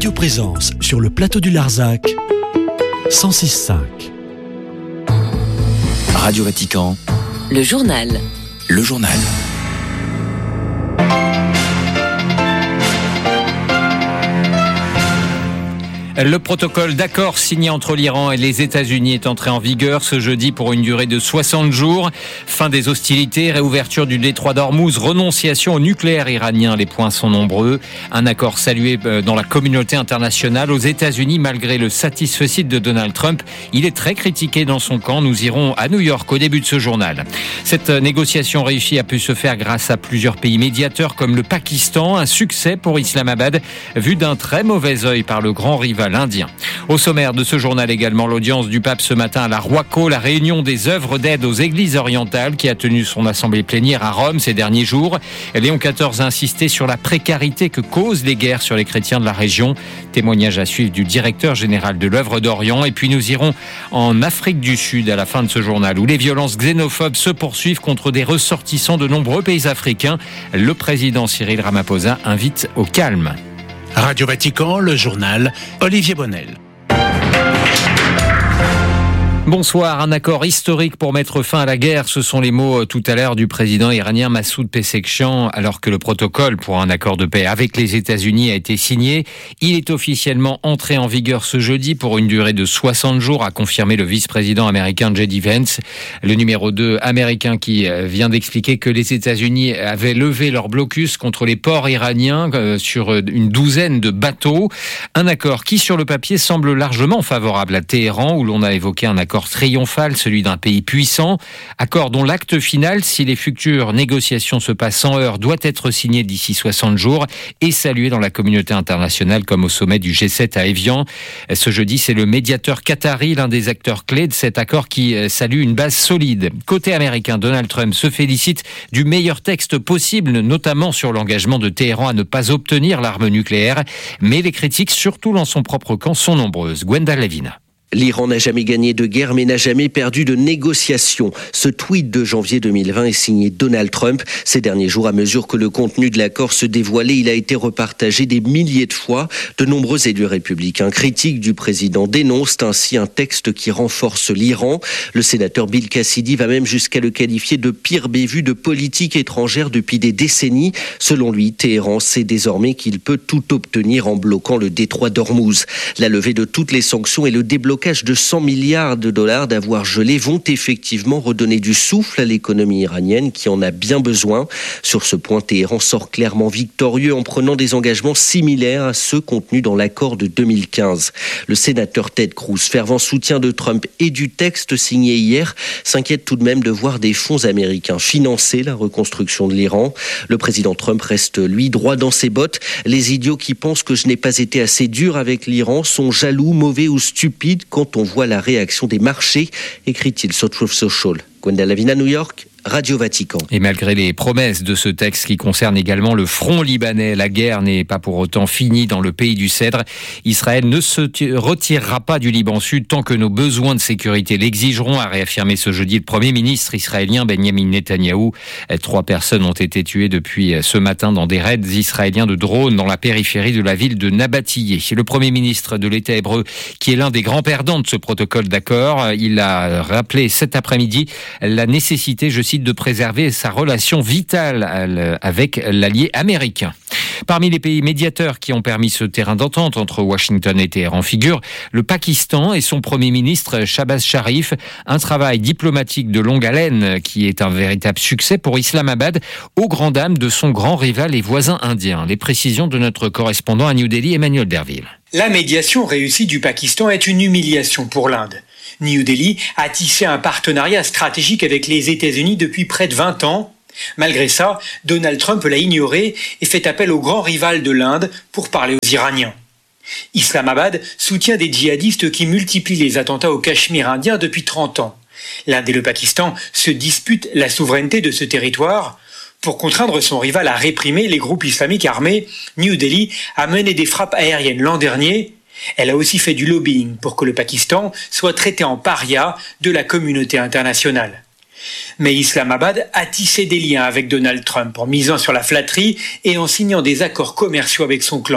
Radio Présence sur le plateau du Larzac, 106.5. Radio Vatican. Le journal. Le journal. Le protocole d'accord signé entre l'Iran et les États-Unis est entré en vigueur ce jeudi pour une durée de 60 jours. Fin des hostilités, réouverture du détroit d'Ormuz, renonciation au nucléaire iranien. Les points sont nombreux. Un accord salué dans la communauté internationale. Aux États-Unis, malgré le satisfecit de Donald Trump, il est très critiqué dans son camp. Nous irons à New York au début de ce journal. Cette négociation réussie a pu se faire grâce à plusieurs pays médiateurs comme le Pakistan. Un succès pour Islamabad, vu d'un très mauvais œil par le grand rival indien. Au sommaire de ce journal également, l'audience du pape ce matin à la Roaco, la réunion des œuvres d'aide aux églises orientales qui a tenu son assemblée plénière à Rome ces derniers jours. Léon XIV a insisté sur la précarité que causent les guerres sur les chrétiens de la région. Témoignage à suivre du directeur général de l'œuvre d'Orient. Et puis nous irons en Afrique du Sud à la fin de ce journal où les violences xénophobes se poursuivent contre des ressortissants de nombreux pays africains. Le président Cyril Ramaphosa invite au calme. Radio Vatican, le journal, Olivier Bonnel. Bonsoir, un accord historique pour mettre fin à la guerre, ce sont les mots tout à l'heure du président iranien Massoud Pezeshkian, alors que le protocole pour un accord de paix avec les États-Unis a été signé. Il est officiellement entré en vigueur ce jeudi pour une durée de 60 jours, a confirmé le vice-président américain J.D. Vance, le numéro 2 américain qui vient d'expliquer que les États-Unis avaient levé leur blocus contre les ports iraniens sur une douzaine de bateaux. Un accord qui, sur le papier, semble largement favorable à Téhéran, où l'on a évoqué un accord triomphal, celui d'un pays puissant, accord dont l'acte final, si les futures négociations se passent sans heurts, doit être signé d'ici 60 jours et salué dans la communauté internationale comme au sommet du G7 à Évian. Ce jeudi, c'est le médiateur qatari, l'un des acteurs clés de cet accord qui salue une base solide. Côté américain, Donald Trump se félicite du meilleur texte possible, notamment sur l'engagement de Téhéran à ne pas obtenir l'arme nucléaire, mais les critiques, surtout dans son propre camp, sont nombreuses. Gwenda Levina. L'Iran n'a jamais gagné de guerre, mais n'a jamais perdu de négociation. Ce tweet de janvier 2020 est signé Donald Trump. Ces derniers jours, à mesure que le contenu de l'accord se dévoilait, il a été repartagé des milliers de fois. De nombreux élus républicains critiques du président dénoncent ainsi un texte qui renforce l'Iran. Le sénateur Bill Cassidy va même jusqu'à le qualifier de pire bévue de politique étrangère depuis des décennies. Selon lui, Téhéran sait désormais qu'il peut tout obtenir en bloquant le détroit d'Ormuz. La levée de toutes les sanctions et le déblocage de 100 milliards de dollars d'avoir gelé vont effectivement redonner du souffle à l'économie iranienne qui en a bien besoin. Sur ce point, Téhéran sort clairement victorieux en prenant des engagements similaires à ceux contenus dans l'accord de 2015. Le sénateur Ted Cruz, fervent soutien de Trump et du texte signé hier, s'inquiète tout de même de voir des fonds américains financer la reconstruction de l'Iran. Le président Trump reste, lui, droit dans ses bottes. Les idiots qui pensent que je n'ai pas été assez dur avec l'Iran sont jaloux, mauvais ou stupides quand on voit la réaction des marchés, écrit-il sur Truth Social. Gwenda Lavina, New York, Radio Vatican. Et malgré les promesses de ce texte qui concerne également le front libanais, la guerre n'est pas pour autant finie dans le pays du Cèdre. Israël ne se retirera pas du Liban Sud tant que nos besoins de sécurité l'exigeront, a réaffirmé ce jeudi le Premier ministre israélien Benjamin Netanyahou. 3 personnes ont été tuées depuis ce matin dans des raids israéliens de drones dans la périphérie de la ville de Nabatillé. Le Premier ministre de l'État hébreu, qui est l'un des grands perdants de ce protocole d'accord, il a rappelé cet après-midi la nécessité, je cite, de préserver sa relation vitale avec l'allié américain. Parmi les pays médiateurs qui ont permis ce terrain d'entente entre Washington et Téhéran figure le Pakistan et son Premier ministre Shahbaz Sharif, un travail diplomatique de longue haleine qui est un véritable succès pour Islamabad, aux grandes dames de son grand rival et voisin indien. Les précisions de notre correspondant à New Delhi, Emmanuel Derville. La médiation réussie du Pakistan est une humiliation pour l'Inde. New Delhi a tissé un partenariat stratégique avec les États-Unis depuis près de 20 ans. Malgré ça, Donald Trump l'a ignoré et fait appel au grand rival de l'Inde pour parler aux Iraniens. Islamabad soutient des djihadistes qui multiplient les attentats au Cachemire indien depuis 30 ans. L'Inde et le Pakistan se disputent la souveraineté de ce territoire. Pour contraindre son rival à réprimer les groupes islamiques armés, New Delhi a mené des frappes aériennes l'an dernier. Elle a aussi fait du lobbying pour que le Pakistan soit traité en paria de la communauté internationale. Mais Islamabad a tissé des liens avec Donald Trump en misant sur la flatterie et en signant des accords commerciaux avec son clan.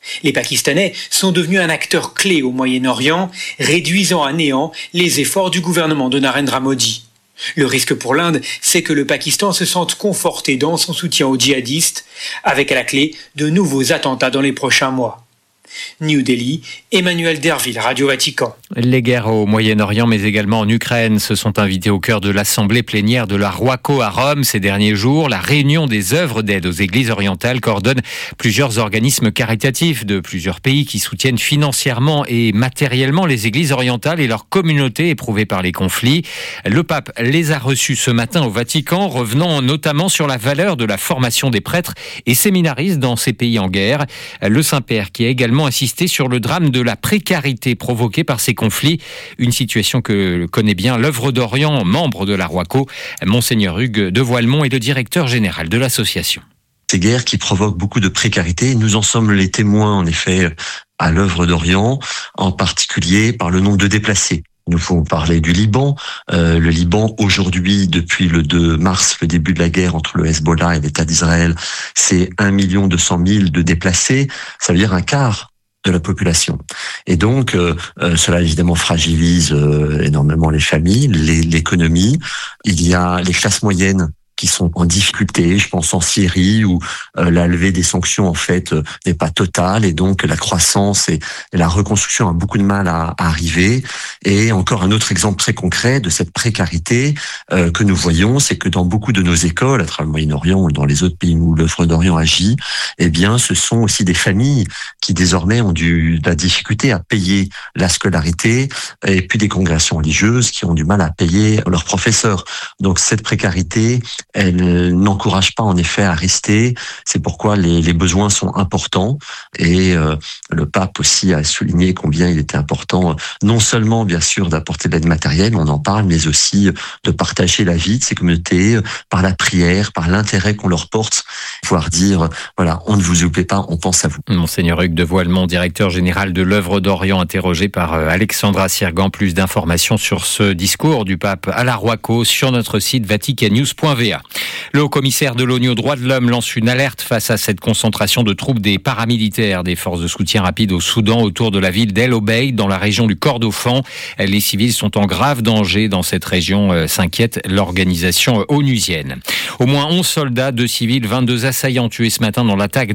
Les Pakistanais sont devenus un acteur clé au Moyen-Orient, réduisant à néant les efforts du gouvernement de Narendra Modi. Le risque pour l'Inde, c'est que le Pakistan se sente conforté dans son soutien aux djihadistes, avec à la clé de nouveaux attentats dans les prochains mois. New Delhi, Emmanuel Derville, Radio Vatican. Les guerres au Moyen-Orient, mais également en Ukraine, se sont invités au cœur de l'assemblée plénière de la Roaco à Rome ces derniers jours. La réunion des œuvres d'aide aux églises orientales coordonne plusieurs organismes caritatifs de plusieurs pays qui soutiennent financièrement et matériellement les églises orientales et leurs communautés éprouvées par les conflits. Le pape les a reçus ce matin au Vatican, revenant notamment sur la valeur de la formation des prêtres et séminaristes dans ces pays en guerre. Le Saint-Père qui a également insisté sur le drame de la précarité provoquée par ces conflits, une situation que connaît bien l'œuvre d'Orient, membre de la Roaco. Monseigneur Hugues de Voilemont est le directeur général de l'association. Ces guerres qui provoquent beaucoup de précarité, nous en sommes les témoins en effet à l'œuvre d'Orient, en particulier par le nombre de déplacés. Nous pouvons parler du Liban. Le Liban, aujourd'hui, depuis le 2 mars, le début de la guerre entre le Hezbollah et l'État d'Israël, c'est 1 200 000 de déplacés. Ça veut dire un quart de la population. Et donc, cela évidemment fragilise énormément les familles, l'économie. Il y a les classes moyennes qui sont en difficulté, je pense en Syrie où la levée des sanctions en fait n'est pas totale et donc la croissance et la reconstruction a beaucoup de mal à arriver. Et encore un autre exemple très concret de cette précarité que nous voyons, c'est que dans beaucoup de nos écoles, à travers le Moyen-Orient ou dans les autres pays où l'œuvre d'Orient agit, eh bien ce sont aussi des familles qui désormais ont de la difficulté à payer la scolarité et puis des congrégations religieuses qui ont du mal à payer leurs professeurs. Donc cette précarité, elle n'encourage pas en effet à rester. C'est pourquoi les besoins sont importants. Et le pape aussi a souligné combien il était important, non seulement bien sûr d'apporter de l'aide matérielle, on en parle, mais aussi de partager la vie de ces communautés par la prière, par l'intérêt qu'on leur porte, pouvoir dire voilà, on ne vous oublie pas, on pense à vous. Monseigneur Hugues de Voilemont, directeur général de l'œuvre d'Orient, interrogé par Alexandra Sirgan. Plus d'informations sur ce discours du pape à la Roaco sur notre site vaticannews.va. Le haut-commissaire de l'ONU aux droits de l'homme lance une alerte face à cette concentration de troupes des paramilitaires des forces de soutien rapide au Soudan autour de la ville d'El Obeid dans la région du Kordofan. Les civils sont en grave danger dans cette région, s'inquiète l'organisation onusienne. Au moins 11 soldats, 2 civils, 22 assaillants tués ce matin dans l'attaque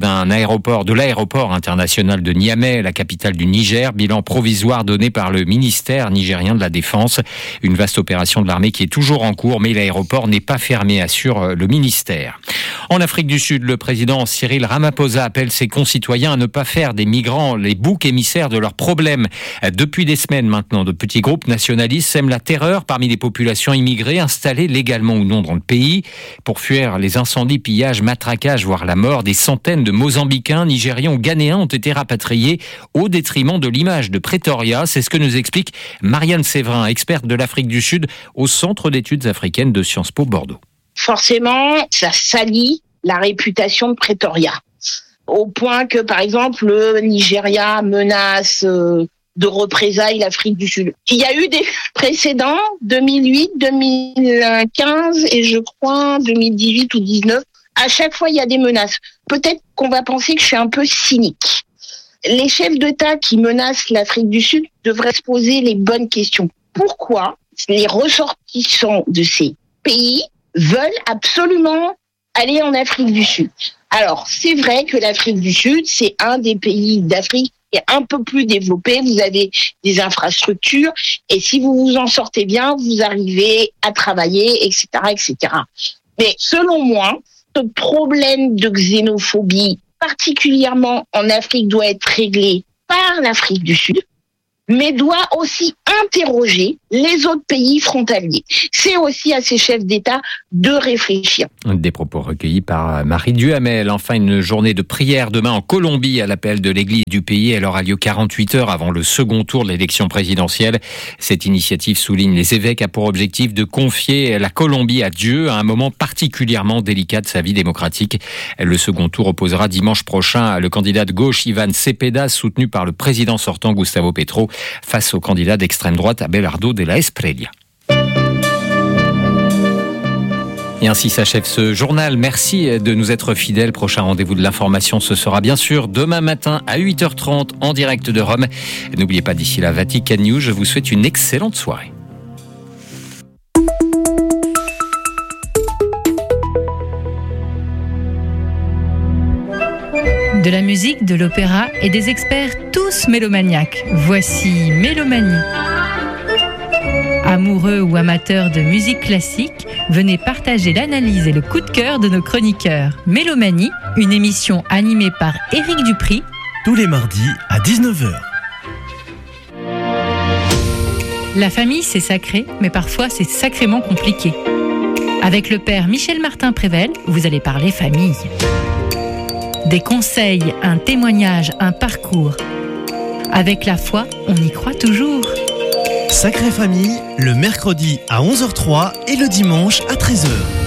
de l'aéroport international de Niamey, la capitale du Niger. Bilan provisoire donné par le ministère nigérien de la Défense. Une vaste opération de l'armée qui est toujours en cours, mais l'aéroport n'est pas fermé, assure le ministère. En Afrique du Sud, le président Cyril Ramaphosa appelle ses concitoyens à ne pas faire des migrants les boucs émissaires de leurs problèmes. Depuis des semaines maintenant, de petits groupes nationalistes sèment la terreur parmi les populations immigrées installées légalement ou non dans le pays. Pour fuir les incendies, pillages, matraquages, voire la mort, des centaines de Mozambicains, Nigérians ou Ghanéens ont été rapatriés au détriment de l'image de Pretoria. C'est ce que nous explique Marianne Séverin, experte de l'Afrique du Sud au Centre d'études africaines de Sciences Po Bordeaux. Forcément, ça salit la réputation de Pretoria. Au point que, par exemple, le Nigeria menace de représailles l'Afrique du Sud. Il y a eu des précédents, 2008, 2015 et je crois 2018 ou 2019. À chaque fois, il y a des menaces. Peut-être qu'on va penser que je suis un peu cynique. Les chefs d'État qui menacent l'Afrique du Sud devraient se poser les bonnes questions. Pourquoi les ressortissants de ces pays veulent absolument aller en Afrique du Sud? Alors, c'est vrai que l'Afrique du Sud, c'est un des pays d'Afrique qui est un peu plus développé. Vous avez des infrastructures et si vous vous en sortez bien, vous arrivez à travailler, etc., etc. Mais selon moi, ce problème de xénophobie, particulièrement en Afrique, doit être réglé par l'Afrique du Sud, mais doit aussi interroger les autres pays frontaliers. C'est aussi à ces chefs d'État de réfléchir. Des propos recueillis par Marie Duhamel. Enfin, une journée de prière demain en Colombie à l'appel de l'Église du pays. Elle aura lieu 48 heures avant le second tour de l'élection présidentielle. Cette initiative, souligne les évêques, a pour objectif de confier la Colombie à Dieu à un moment particulièrement délicat de sa vie démocratique. Le second tour opposera dimanche prochain le candidat de gauche Ivan Cepeda, soutenu par le président sortant Gustavo Petro, face au candidat d'extrême droite Abelardo de la Espriella. Et ainsi s'achève ce journal. Merci de nous être fidèles. Prochain rendez-vous de l'information, ce sera bien sûr demain matin à 8h30 en direct de Rome. N'oubliez pas d'ici là Vatican News. Je vous souhaite une excellente soirée. De la musique, de l'opéra et des experts tous mélomaniaques. Voici Mélomanie. Amoureux ou amateurs de musique classique, venez partager l'analyse et le coup de cœur de nos chroniqueurs. Mélomanie, une émission animée par Éric Dupri. Tous les mardis à 19h. La famille, c'est sacré, mais parfois c'est sacrément compliqué. Avec le père Michel Martin-Prével, vous allez parler famille. Des conseils, un témoignage, un parcours. Avec la foi, on y croit toujours. Sacrée Famille, le mercredi à 11h03 et le dimanche à 13h.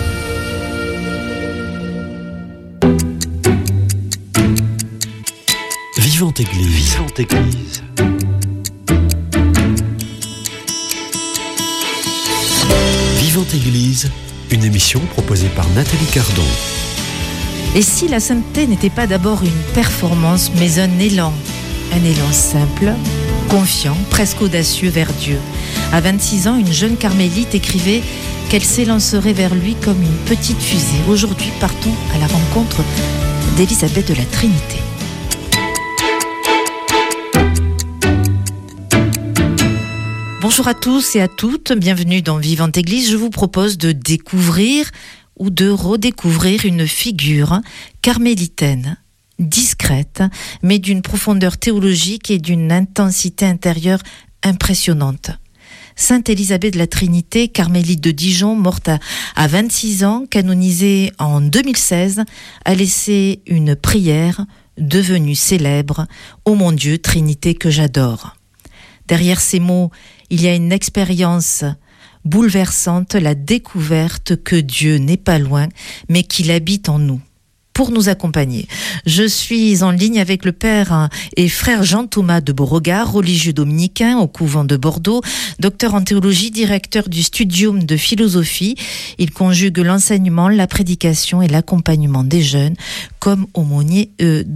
Vivante Église. Vivante Église. Vivante Église, une émission proposée par Nathalie Cardon. Et si la sainteté n'était pas d'abord une performance, mais un élan simple, confiant, presque audacieux vers Dieu. À 26 ans, une jeune carmélite écrivait qu'elle s'élancerait vers lui comme une petite fusée. Aujourd'hui, partons à la rencontre d'Élisabeth de la Trinité. Bonjour à tous et à toutes, bienvenue dans Vivante Église. Je vous propose de découvrir ou de redécouvrir une figure carmélitaine, discrète, mais d'une profondeur théologique et d'une intensité intérieure impressionnante. Sainte Élisabeth de la Trinité, carmélite de Dijon, morte à 26 ans, canonisée en 2016, a laissé une prière devenue célèbre « Ô mon Dieu, Trinité que j'adore ». Derrière ces mots, il y a une expérience bouleversante, la découverte que Dieu n'est pas loin, mais qu'il habite en nous. Pour nous accompagner, je suis en ligne avec le père et frère Jean-Thomas de Beauregard, religieux dominicain au couvent de Bordeaux, docteur en théologie, directeur du studium de philosophie. Il conjugue l'enseignement, la prédication et l'accompagnement des jeunes comme aumônier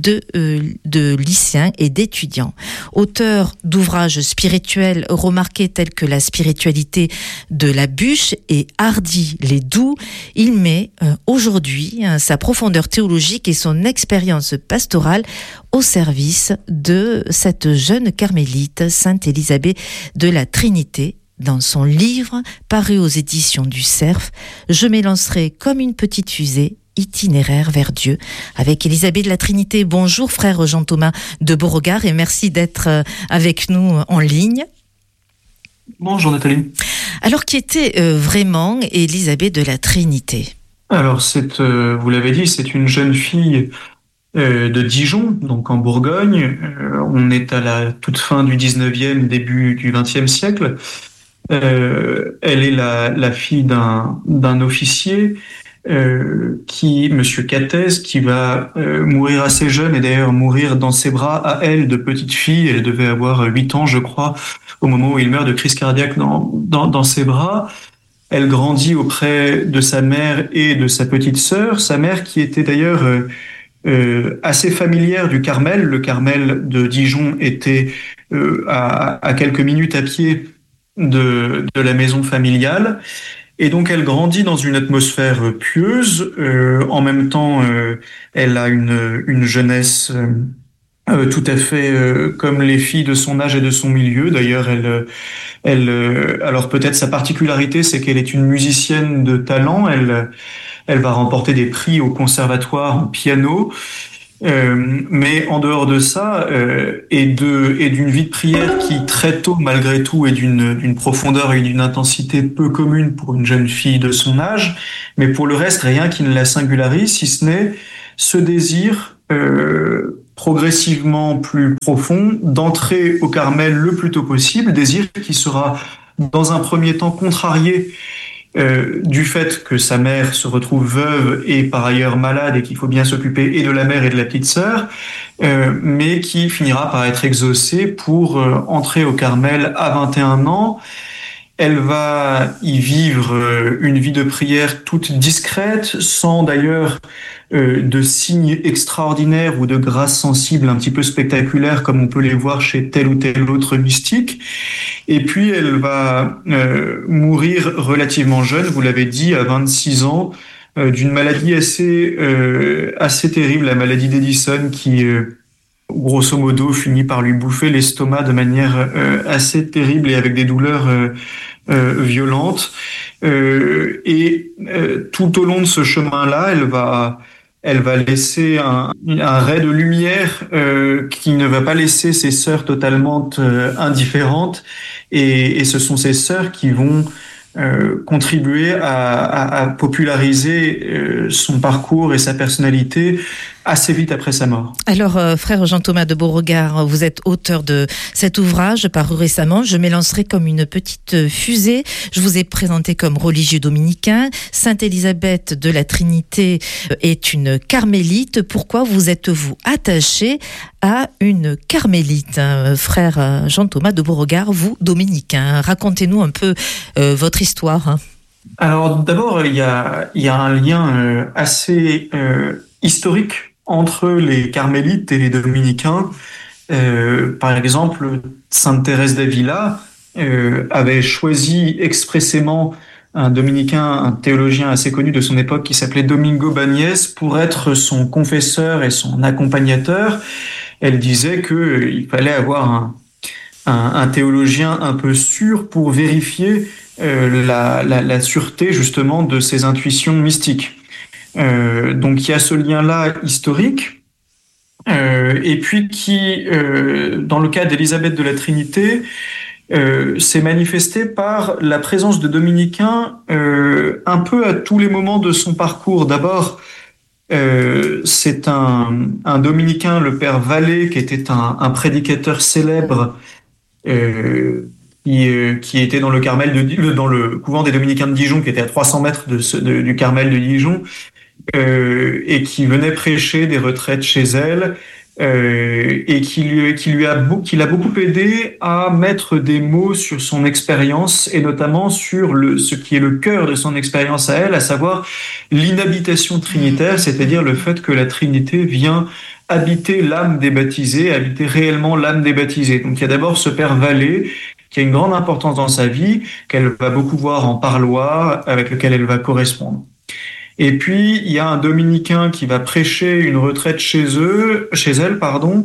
de lycéens et d'étudiants. Auteur d'ouvrages spirituels remarqués tels que la spiritualité de la bûche et Hardi les doux, il met aujourd'hui sa profondeur théologique et son expérience pastorale au service de cette jeune carmélite, Sainte Élisabeth de la Trinité. Dans son livre, paru aux éditions du Cerf, je m'élancerai comme une petite fusée, itinéraire vers Dieu, avec Élisabeth de la Trinité. Bonjour frère Jean-Thomas de Beauregard et merci d'être avec nous en ligne. Bonjour Nathalie. Alors qui était vraiment Élisabeth de la Trinité ? Alors, vous l'avez dit, c'est une jeune fille de Dijon, donc en Bourgogne. On est à la toute fin du 19e, début du 20e siècle. Elle est la fille d'un officier, Monsieur Cathès, qui va mourir assez jeune et d'ailleurs mourir dans ses bras à elle de petite fille. Elle devait avoir 8 ans, je crois, au moment où il meurt de crise cardiaque dans ses bras. Elle grandit auprès de sa mère et de sa petite sœur, sa mère qui était d'ailleurs assez familière du Carmel. Le Carmel de Dijon était à quelques minutes à pied de la maison familiale. Et donc elle grandit dans une atmosphère pieuse. En même temps, elle a une jeunesse tout à fait comme les filles de son âge et de son milieu. D'ailleurs, alors peut-être sa particularité, c'est qu'elle est une musicienne de talent. Elle va remporter des prix au conservatoire en piano. Mais en dehors de ça, et d'une vie de prière qui très tôt, malgré tout, est d'une profondeur et d'une intensité peu commune pour une jeune fille de son âge. Mais pour le reste, rien qui ne la singularise, si ce n'est ce désir progressivement plus profond d'entrer au Carmel le plus tôt possible, désir qui sera dans un premier temps contrarié du fait que sa mère se retrouve veuve et par ailleurs malade et qu'il faut bien s'occuper et de la mère et de la petite sœur, mais qui finira par être exaucé pour entrer au Carmel à 21 ans. Elle va y vivre une vie de prière toute discrète, sans d'ailleurs de signes extraordinaires ou de grâces sensibles un petit peu spectaculaires comme on peut les voir chez tel ou tel autre mystique. Et puis elle va mourir relativement jeune, vous l'avez dit, à 26 ans, d'une maladie assez terrible, la maladie d'Edison, qui grosso modo finit par lui bouffer l'estomac de manière assez terrible et avec des douleurs violentes. Et tout au long de ce chemin-là, elle va laisser un ray de lumière qui ne va pas laisser ses sœurs totalement indifférentes. Et ce sont ces sœurs qui vont contribuer à populariser son parcours et sa personnalité assez vite après sa mort. Alors, frère Jean-Thomas de Beauregard, vous êtes auteur de cet ouvrage paru récemment. Je m'élancerai comme une petite fusée. Je vous ai présenté comme religieux dominicain. Sainte Élisabeth de la Trinité est une carmélite. Pourquoi vous êtes-vous attaché à une carmélite, frère Jean-Thomas de Beauregard, vous, dominicain? Racontez-nous un peu votre histoire. Alors, d'abord, il y a un lien assez historique entre les carmélites et les dominicains. Par exemple, Sainte Thérèse d'Avila avait choisi expressément un dominicain, un théologien assez connu de son époque qui s'appelait Domingo Bagnès pour être son confesseur et son accompagnateur. Elle disait qu'il fallait avoir un théologien un peu sûr pour vérifier la sûreté justement de ses intuitions mystiques. Donc il y a ce lien-là historique, et puis qui, dans le cas d'Élisabeth de la Trinité, s'est manifesté par la présence de dominicains un peu à tous les moments de son parcours. D'abord, c'est un dominicain, le père Vallée, qui était un prédicateur célèbre, qui était dans le Carmel dans le couvent des dominicains de Dijon, qui était à 300 mètres du Carmel de Dijon, et qui venait prêcher des retraites chez elle, et qui l'a beaucoup aidé à mettre des mots sur son expérience, et notamment sur ce qui est le cœur de son expérience à elle, à savoir l'inhabitation trinitaire, c'est-à-dire le fait que la Trinité vient habiter l'âme des baptisés, habiter réellement l'âme des baptisés. Donc il y a d'abord ce père Vallée, qui a une grande importance dans sa vie, qu'elle va beaucoup voir en parloir, avec lequel elle va correspondre. Et puis, il y a un dominicain qui va prêcher une retraite chez elle,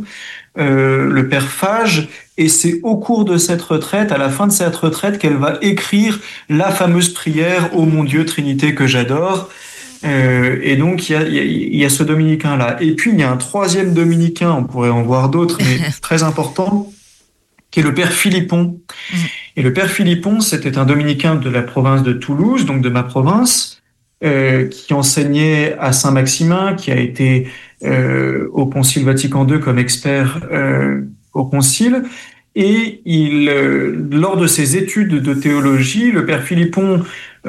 le père Fage, et c'est au cours de cette retraite, à la fin de cette retraite, qu'elle va écrire la fameuse prière « Ô mon Dieu, Trinité que j'adore ». Et donc, il y a ce dominicain-là. Et puis, il y a un troisième dominicain, on pourrait en voir d'autres, mais très important, qui est le père Philippon. Et le père Philippon, c'était un dominicain de la province de Toulouse, donc de ma province, qui enseignait à Saint-Maximin, qui a été au Concile Vatican II comme expert au Concile. Et lors de ses études de théologie, le père Philippon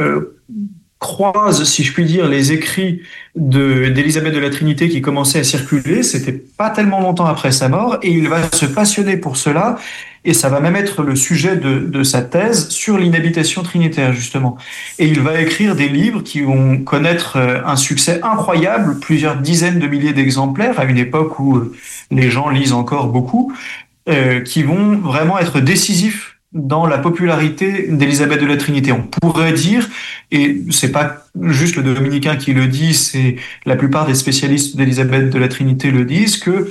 croise, si je puis dire, les écrits d'Élisabeth de la Trinité qui commençaient à circuler. C'était pas tellement longtemps après sa mort, et il va se passionner pour cela, et ça va même être le sujet de sa thèse sur l'inhabitation trinitaire, justement. Et il va écrire des livres qui vont connaître un succès incroyable, plusieurs dizaines de milliers d'exemplaires, à une époque où les gens lisent encore beaucoup, qui vont vraiment être décisifs dans la popularité d'Élisabeth de la Trinité. On pourrait dire, et c'est pas juste le dominicain qui le dit, c'est la plupart des spécialistes d'Élisabeth de la Trinité le disent, que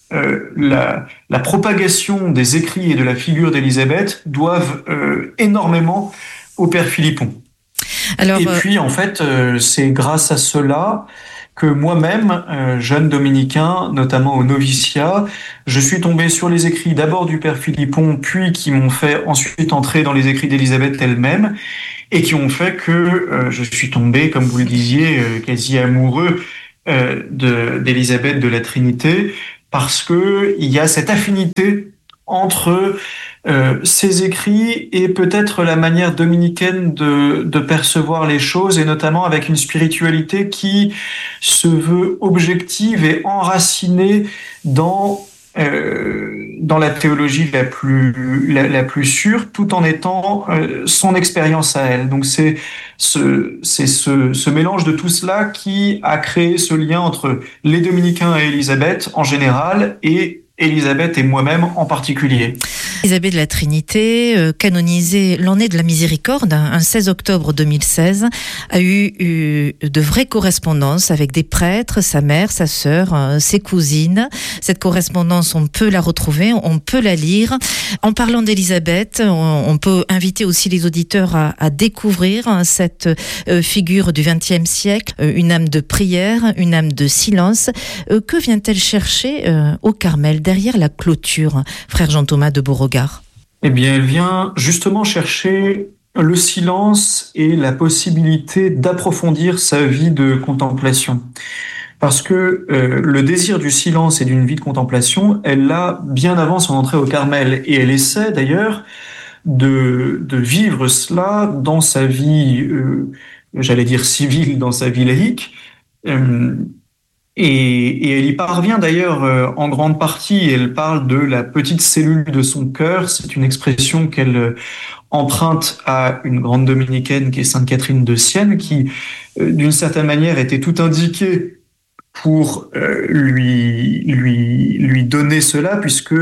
la propagation des écrits et de la figure d'Élisabeth doivent énormément au père Philippon. Alors, et puis, en fait, c'est grâce à cela que moi-même, jeune dominicain, notamment au noviciat, je suis tombé sur les écrits d'abord du père Philippon, puis qui m'ont fait ensuite entrer dans les écrits d'Élisabeth elle-même, et qui ont fait que je suis tombé, comme vous le disiez, quasi amoureux d'Élisabeth de la Trinité, parce que il y a cette affinité entre ces écrits et peut-être la manière dominicaine de percevoir les choses, et notamment avec une spiritualité qui se veut objective et enracinée dans dans la théologie la plus sûre, tout en étant son expérience à elle. Donc c'est ce mélange de tout cela qui a créé ce lien entre les dominicains et Élisabeth en général et Élisabeth et moi-même en particulier. Élisabeth de la Trinité, canonisée l'année de la miséricorde, un 16 octobre 2016, a eu de vraies correspondances avec des prêtres, sa mère, sa sœur, ses cousines. Cette correspondance, on peut la retrouver, on peut la lire. En parlant d'Élisabeth, on peut inviter aussi les auditeurs à découvrir cette figure du XXe siècle, une âme de prière, une âme de silence. Que vient-elle chercher au Carmel, derrière la clôture, frère Jean-Thomas de Beauregard? Eh bien, elle vient justement chercher le silence et la possibilité d'approfondir sa vie de contemplation. Parce que le désir du silence et d'une vie de contemplation, elle l'a bien avant son entrée au Carmel. Et elle essaie d'ailleurs de vivre cela dans sa vie, j'allais dire civile, dans sa vie laïque. Et elle y parvient d'ailleurs en grande partie. Elle parle de la petite cellule de son cœur. C'est une expression qu'elle emprunte à une grande dominicaine qui est Sainte Catherine de Sienne, qui d'une certaine manière était tout indiquée pour lui donner cela, puisque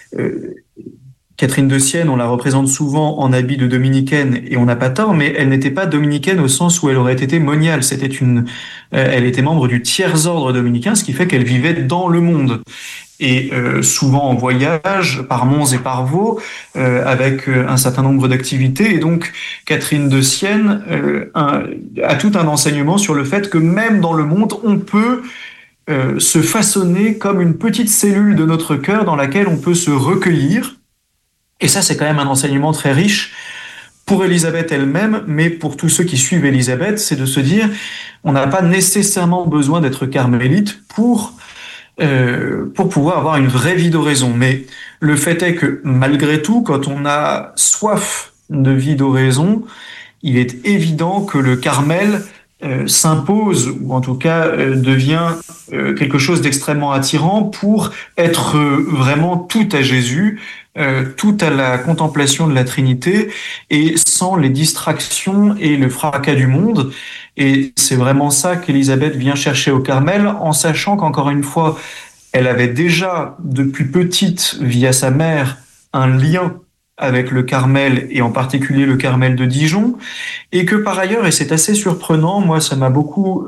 Catherine de Sienne, on la représente souvent en habit de dominicaine, et on n'a pas tort, mais elle n'était pas dominicaine au sens où elle aurait été moniale. Elle était membre du tiers ordre dominicain, ce qui fait qu'elle vivait dans le monde. Et souvent en voyage, par Mons et par Vaux, avec un certain nombre d'activités. Et donc, Catherine de Sienne a tout un enseignement sur le fait que même dans le monde, on peut se façonner comme une petite cellule de notre cœur dans laquelle on peut se recueillir. Et ça, c'est quand même un enseignement très riche pour Élisabeth elle-même, mais pour tous ceux qui suivent Élisabeth, c'est de se dire, on n'a pas nécessairement besoin d'être carmélite pour pouvoir avoir une vraie vie d'oraison. Mais le fait est que, malgré tout, quand on a soif de vie d'oraison, il est évident que le Carmel s'impose, ou en tout cas devient quelque chose d'extrêmement attirant pour être vraiment tout à Jésus, tout à la contemplation de la Trinité, et sans les distractions et le fracas du monde. Et c'est vraiment ça qu'Élisabeth vient chercher au Carmel, en sachant qu'encore une fois, elle avait déjà, depuis petite, via sa mère, un lien avec le Carmel, et en particulier le Carmel de Dijon, et que par ailleurs, et c'est assez surprenant, moi ça m'a beaucoup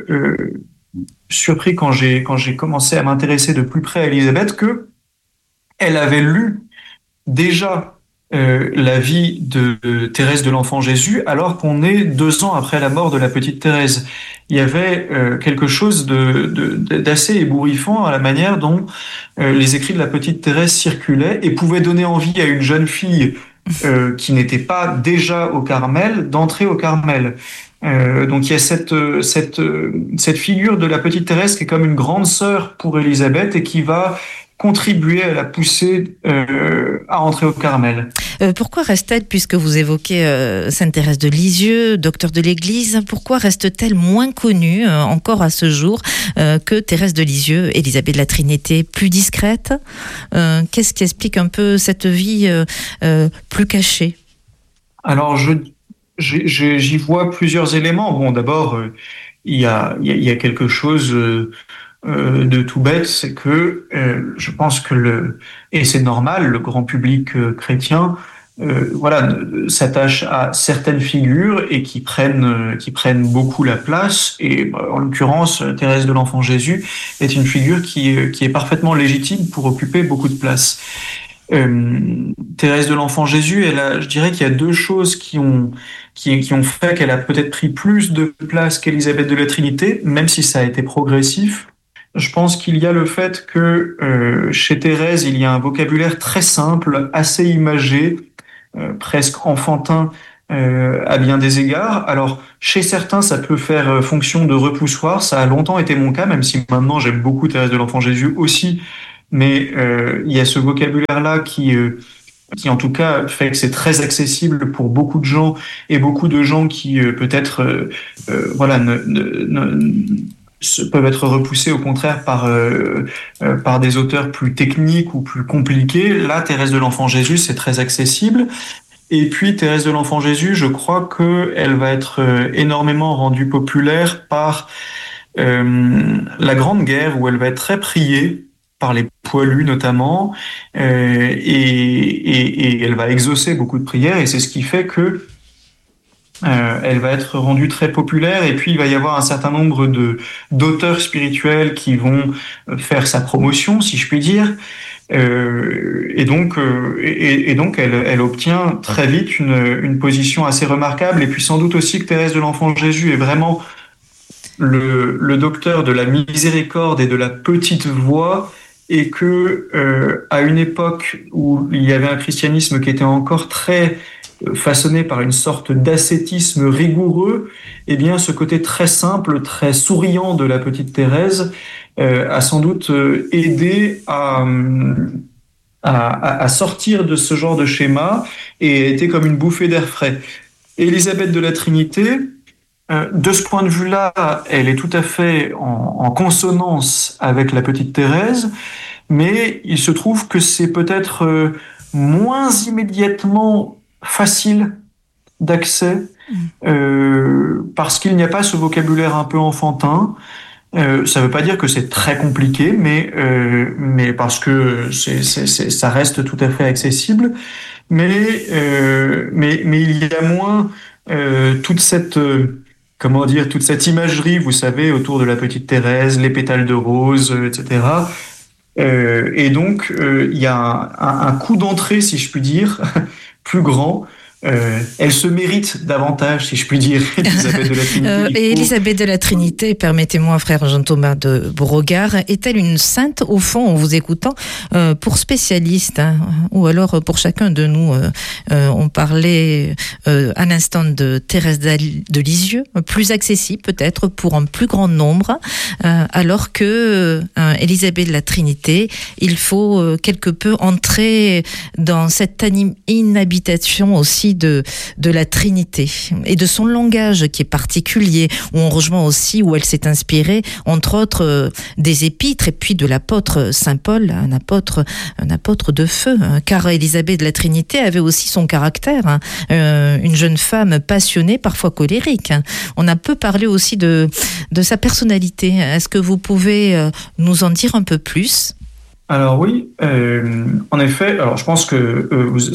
surpris quand j'ai commencé à m'intéresser de plus près à Élisabeth, que elle avait lu déjà la vie de Thérèse de l'Enfant Jésus, alors qu'on est 2 ans après la mort de la petite Thérèse. Il y avait quelque chose d'assez ébouriffant à la manière dont les écrits de la petite Thérèse circulaient et pouvaient donner envie à une jeune fille qui n'était pas déjà au Carmel d'entrer au Carmel. Donc il y a cette figure de la petite Thérèse qui est comme une grande sœur pour Élisabeth et qui va contribuer à la pousser à entrer au Carmel. Pourquoi reste-t-elle, puisque vous évoquez Sainte Thérèse de Lisieux, docteur de l'Église, pourquoi reste-t-elle moins connue encore à ce jour que Thérèse de Lisieux, Élisabeth de la Trinité, plus discrète? Qu'est-ce qui explique un peu cette vie plus cachée? Alors, j'y vois plusieurs éléments. Bon, d'abord, il y a quelque chose de tout bête, c'est que je pense que et c'est normal, le grand public chrétien s'attache à certaines figures et qui prennent beaucoup la place. Et en l'occurrence, Thérèse de l'Enfant Jésus est une figure qui est parfaitement légitime pour occuper beaucoup de place. Thérèse de l'Enfant Jésus, je dirais qu'il y a 2 choses qui ont fait qu'elle a peut-être pris plus de place qu'Élisabeth de la Trinité, même si ça a été progressif. Je pense qu'il y a le fait que chez Thérèse, il y a un vocabulaire très simple, assez imagé, presque enfantin à bien des égards. Alors, chez certains, ça peut faire fonction de repoussoir. Ça a longtemps été mon cas, même si maintenant j'aime beaucoup Thérèse de l'Enfant Jésus aussi. Mais il y a ce vocabulaire-là qui en tout cas fait que c'est très accessible pour beaucoup de gens, et beaucoup de gens qui peut-être peuvent être repoussés au contraire par des auteurs plus techniques ou plus compliqués. Là, Thérèse de l'Enfant Jésus, c'est très accessible. Et puis Thérèse de l'Enfant Jésus, je crois qu'elle va être énormément rendue populaire par la Grande Guerre, où elle va être très priée par les poilus notamment, et elle va exaucer beaucoup de prières, et c'est ce qui fait que elle va être rendue très populaire. Et puis il va y avoir un certain nombre d'auteurs spirituels qui vont faire sa promotion, si je puis dire. Et donc elle obtient très vite une position assez remarquable. Et puis sans doute aussi que Thérèse de l'Enfant Jésus est vraiment le docteur de la miséricorde et de la petite voix, et que à une époque où il y avait un christianisme qui était encore très façonné par une sorte d'ascétisme rigoureux, eh bien ce côté très simple, très souriant de la petite Thérèse a sans doute aidé à sortir de ce genre de schéma, et a été comme une bouffée d'air frais. Élisabeth de la Trinité, de ce point de vue-là, elle est tout à fait en consonance avec la petite Thérèse, mais il se trouve que c'est peut-être moins immédiatement facile d'accès, parce qu'il n'y a pas ce vocabulaire un peu enfantin. Ça ne veut pas dire que c'est très compliqué, mais parce que ça reste tout à fait accessible. Mais il y a moins toute cette imagerie, vous savez, autour de la petite Thérèse, les pétales de rose, etc. Et donc il y a un coup d'entrée, si je puis dire, plus grand. Elle se mérite davantage, si je puis dire, Élisabeth de la Trinité. Élisabeth de la Trinité, permettez-moi, frère Jean-Thomas de Beauregard, est-elle une sainte, au fond, en vous écoutant, pour spécialistes, ou alors pour chacun de nous? On parlait à l'instant de Thérèse de Lisieux, plus accessible peut-être pour un plus grand nombre, alors que Élisabeth de la Trinité, il faut quelque peu entrer dans cette inhabitation aussi de la Trinité et de son langage qui est particulier, où on rejoint aussi où elle s'est inspirée, entre autres, des épîtres et puis de l'apôtre Saint Paul, un apôtre de feu, car Élisabeth de la Trinité avait aussi son caractère, une jeune femme passionnée, parfois colérique. On a peu parlé aussi de sa personnalité. Est-ce que vous pouvez nous en dire un peu plus ? Alors oui, en effet. Alors je pense que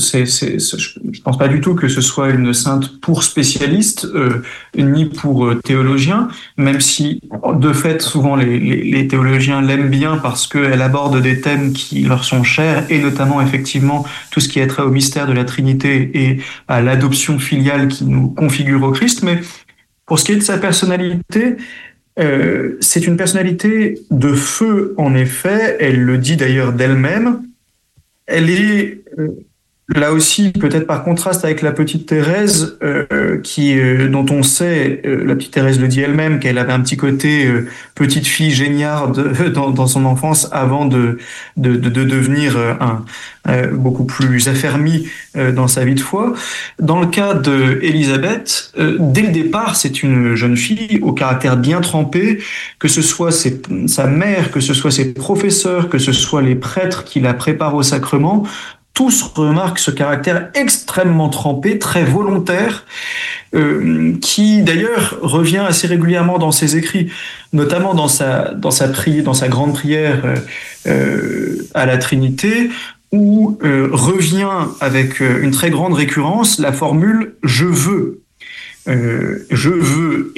je pense pas du tout que ce soit une sainte pour spécialistes, ni pour théologiens, même si de fait souvent les théologiens l'aiment bien parce qu'elle aborde des thèmes qui leur sont chers, et notamment effectivement tout ce qui est trait au mystère de la Trinité et à l'adoption filiale qui nous configure au Christ. Mais pour ce qui est de sa personnalité, c'est une personnalité de feu, en effet. Elle le dit d'ailleurs d'elle-même. Elle est là aussi, peut-être par contraste avec la petite Thérèse, dont on sait, la petite Thérèse le dit elle-même, qu'elle avait un petit côté petite fille géniarde dans son enfance, avant de devenir beaucoup plus affermie dans sa vie de foi. Dans le cas d'Élisabeth, dès le départ, c'est une jeune fille au caractère bien trempé, que ce soit sa mère, que ce soit ses professeurs, que ce soit les prêtres qui la préparent au sacrement. Tous remarquent ce caractère extrêmement trempé, très volontaire, qui d'ailleurs revient assez régulièrement dans ses écrits, notamment dans sa grande prière à la Trinité, où revient avec une très grande récurrence la formule « je veux ». Je veux,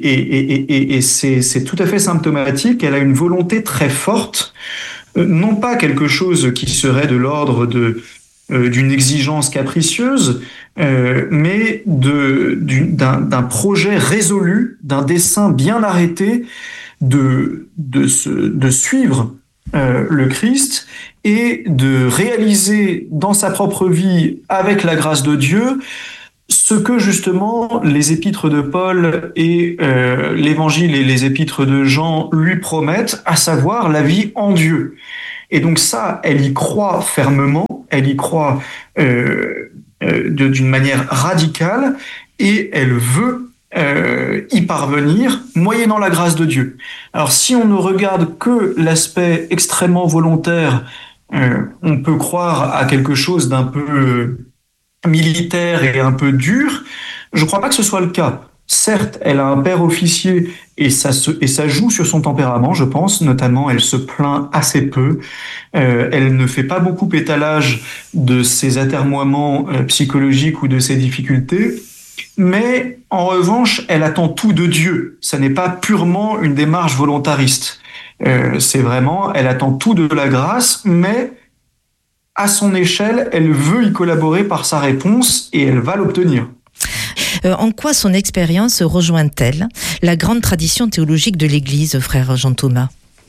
et c'est tout à fait symptomatique. Elle a une volonté très forte, non pas quelque chose qui serait de l'ordre d'une exigence capricieuse, mais d'un projet résolu, d'un dessein bien arrêté de suivre le Christ et de réaliser dans sa propre vie, avec la grâce de Dieu, ce que justement les épîtres de Paul et l'évangile et les épîtres de Jean lui promettent, à savoir la vie en Dieu. Et donc ça, elle y croit fermement, elle y croit d'une manière radicale, et elle veut y parvenir moyennant la grâce de Dieu. Alors si on ne regarde que l'aspect extrêmement volontaire, on peut croire à quelque chose d'un peu militaire et un peu dur. Je ne crois pas que ce soit le cas. Certes, elle a un père officier et ça joue sur son tempérament, je pense. Notamment, elle se plaint assez peu. Elle ne fait pas beaucoup étalage de ses atermoiements psychologiques ou de ses difficultés. Mais en revanche, elle attend tout de Dieu. Ça n'est pas purement une démarche volontariste. C'est vraiment, elle attend tout de la grâce, mais à son échelle, elle veut y collaborer par sa réponse et elle va l'obtenir. En quoi son expérience rejoint-elle la grande tradition théologique de l'Église, frère Jean-Thomas ?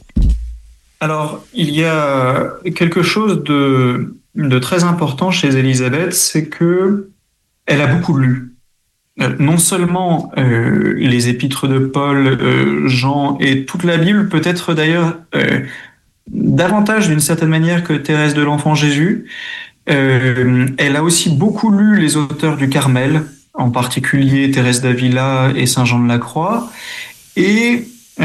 Alors, il y a quelque chose de très important chez Élisabeth, c'est que elle a beaucoup lu. Non seulement les épîtres de Paul, Jean et toute la Bible, peut-être d'ailleurs davantage d'une certaine manière que Thérèse de l'Enfant Jésus. Elle a aussi beaucoup lu les auteurs du Carmel, en particulier Thérèse d'Avila et Saint Jean de la Croix. Et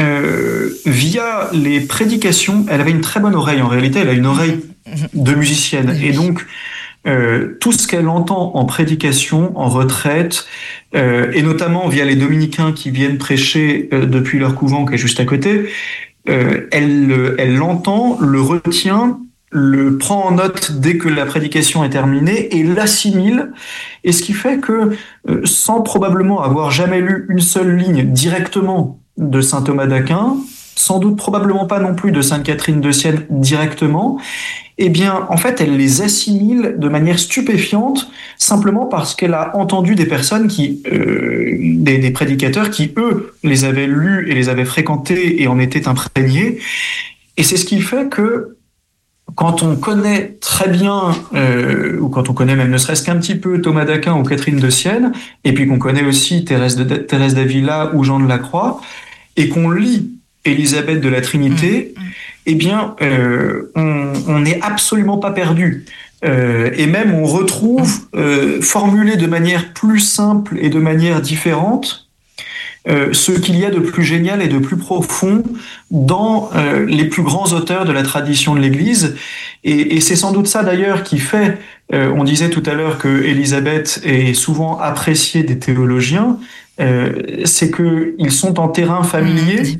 via les prédications, elle avait une très bonne oreille. En réalité, elle a une oreille de musicienne. Et donc, tout ce qu'elle entend en prédication, en retraite, et notamment via les dominicains qui viennent prêcher depuis leur couvent qui est juste à côté, elle l'entend, le retient, le prend en note dès que la prédication est terminée et l'assimile. Et ce qui fait que, sans probablement avoir jamais lu une seule ligne directement de saint Thomas d'Aquin, sans doute probablement pas non plus de sainte Catherine de Sienne directement, eh bien, en fait, elle les assimile de manière stupéfiante, simplement parce qu'elle a entendu des personnes des prédicateurs qui, eux, les avaient lus et les avaient fréquentés et en étaient imprégnés. Et c'est ce qui fait que, quand on connaît très bien, ou quand on connaît même ne serait-ce qu'un petit peu Thomas d'Aquin ou Catherine de Sienne, et puis qu'on connaît aussi Thérèse d'Avila ou Jean de la Croix, et qu'on lit Élisabeth de la Trinité, eh bien, on n'est absolument pas perdu. Et même, on retrouve, formulé de manière plus simple et de manière différente, ce qu'il y a de plus génial et de plus profond dans les plus grands auteurs de la tradition de l'Église. Et c'est sans doute ça, d'ailleurs, qui fait, on disait tout à l'heure que Élisabeth est souvent appréciée des théologiens, c'est qu'ils sont en terrain familier.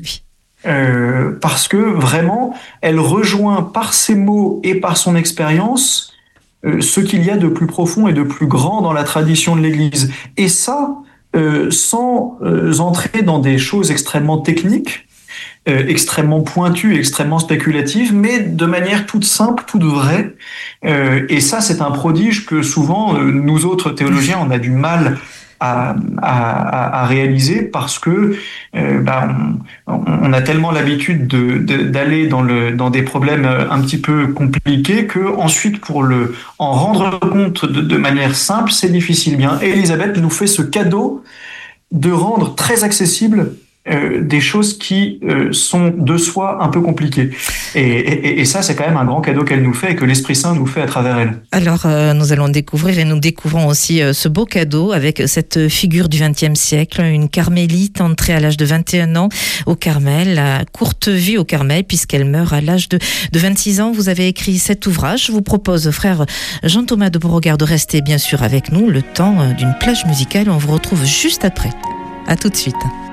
Parce que vraiment, elle rejoint par ses mots et par son expérience ce qu'il y a de plus profond et de plus grand dans la tradition de l'Église. Et ça, sans entrer dans des choses extrêmement techniques, extrêmement pointues, extrêmement spéculatives, mais de manière toute simple, toute vraie. Et ça, c'est un prodige que souvent, nous autres théologiens, on a du mal à réaliser parce que on a tellement l'habitude d'aller dans des problèmes un petit peu compliqués que ensuite pour en rendre compte de manière simple, c'est difficile. Bien, Élisabeth nous fait ce cadeau de rendre très accessible des choses qui sont de soi un peu compliquées. Et ça, c'est quand même un grand cadeau qu'elle nous fait et que l'Esprit Saint nous fait à travers elle. Alors, nous allons découvrir et nous découvrons aussi ce beau cadeau avec cette figure du XXe siècle, une carmélite entrée à l'âge de 21 ans au Carmel, la courte vie au Carmel puisqu'elle meurt à l'âge de 26 ans. Vous avez écrit cet ouvrage. Je vous propose, frère Jean-Thomas de Beauregard, de rester bien sûr avec nous le temps d'une plage musicale. On vous retrouve juste après. À tout de suite.